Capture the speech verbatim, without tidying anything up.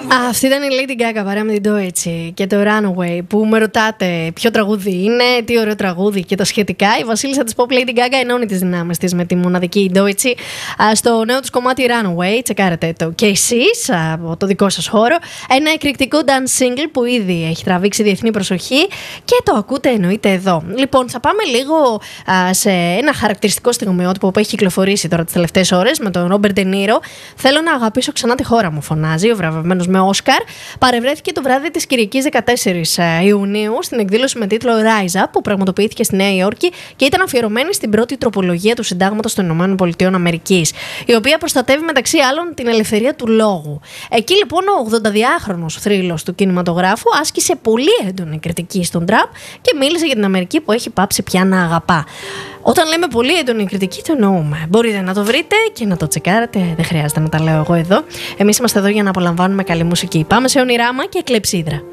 Αυτή ήταν η Lady Gaga παρέα με την Doechii και το Runaway, που με ρωτάτε ποιο τραγούδι είναι, τι ωραίο τραγούδι και τα σχετικά. Η βασίλισσα της pop Lady Gaga ενώνει τις δυνάμεις της με τη μοναδική Doechii στο νέο τους κομμάτι Runaway. Τσεκάρετε το και εσείς από το δικό σας χώρο. Ένα εκρηκτικό dance single που ήδη έχει τραβήξει διεθνή προσοχή και το ακούτε εννοείται εδώ. Λοιπόν, θα πάμε λίγο α, σε ένα χαρακτηριστικό στιγμιότυπο που έχει κυκλοφορήσει τώρα τις τελευταίες ώρες με τον Robert De Niro. Θέλω να αγαπήσω ξανά τη χώρα μου, φωνάζει ο βραβευμένος με Όσκαρ. Παρευρέθηκε το βράδυ της Κυριακής δεκατέσσερις Ιουνίου στην εκδήλωση με τίτλο Rise Up που πραγματοποιήθηκε στη Νέα Υόρκη και ήταν αφιερωμένη στην πρώτη τροπολογία του Συντάγματος των Ηνωμένων Πολιτειών Αμερικής, η οποία προστατεύει μεταξύ άλλων την ελευθερία του λόγου. Εκεί λοιπόν ο ογδονταδυάχρονος θρύλος του κινηματογράφου άσκησε πολύ έντονη κριτική στον Τραμπ και μίλησε για την Αμερική που έχει πάψει πια να αγαπά. Όταν λέμε πολύ έντονη κριτική, το εννοούμε. Μπορείτε να το βρείτε και να το τσεκάρετε. Δεν χρειάζεται να τα λέω εγώ εδώ. Εμείς είμαστε εδώ για να απολαμβάνουμε καλή μουσική. Πάμε σε Ονειράμα και Κλεψίδρα.